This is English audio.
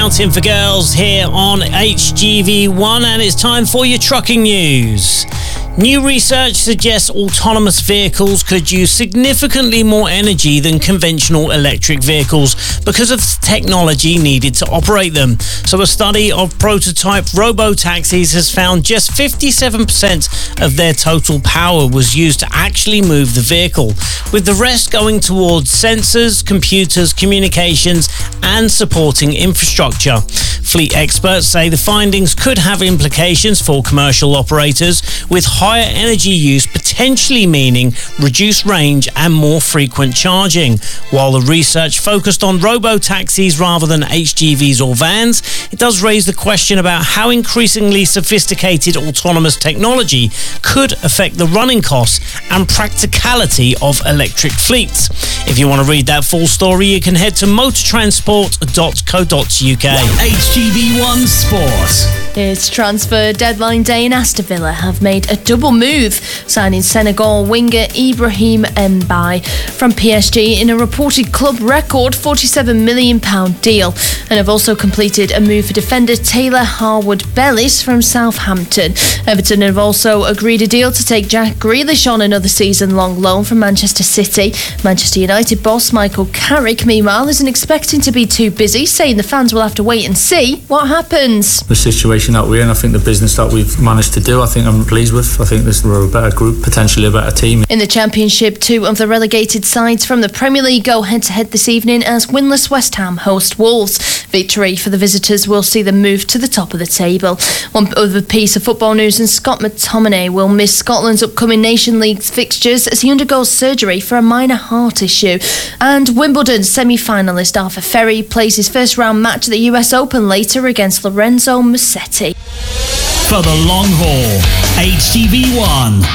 Scouting for Girls here on HGV1, and it's time for your trucking news. New research suggests autonomous vehicles could use significantly more energy than conventional electric vehicles because of the technology needed to operate them. So a study of prototype robo-taxis has found just 57% of their total power was used to actually move the vehicle, with the rest going towards sensors, computers, communications and supporting infrastructure. Fleet experts say the findings could have implications for commercial operators, with higher energy use potentially meaning reduced range and more frequent charging. While the research focused on robo-taxis rather than HGVs or vans, it does raise the question about how increasingly sophisticated autonomous technology could affect the running costs and practicality of electric fleets. If you want to read that full story, you can head to motortransport.co.uk. HGV1 Sport. It's transfer deadline day and Aston Villa have made a double move, signing Senegal winger Ibrahim Mbaye from PSG in a reported club record £47 million deal, and have also completed a move for defender Taylor Harwood-Bellis from Southampton. Everton have also agreed a deal to take Jack Grealish on another season-long loan from Manchester City. Manchester United boss Michael Carrick, meanwhile, isn't expecting to be too busy, saying the fans will have to wait and see what happens. The situation that we're in, I think the business that we've managed to do, I think I'm pleased with. I think we're a better group, potentially a better team. In the Championship, two of the relegated sides from the Premier League go head-to-head this evening as winless West Ham host Wolves. Victory for the visitors will see them move to the top of the table. One other piece of football news, and Scott McTominay will miss Scotland's upcoming Nation League fixtures as he undergoes surgery for a minor heart issue. And Wimbledon semi-finalist Arthur Ferry plays his first round match at the US Open later against Lorenzo Musetti. For the long haul, HGV1.